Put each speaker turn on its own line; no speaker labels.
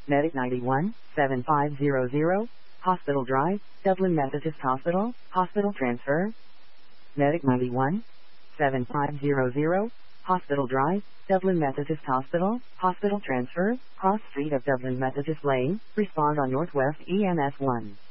Medic 91, 7500, Hospital Drive, Dublin Methodist Hospital, Hospital Transfer. Medic 91, 7500, Hospital Drive, Dublin Methodist Hospital, Hospital Transfer, Cross Street of Dublin Methodist Lane, respond on Northwest EMS 1.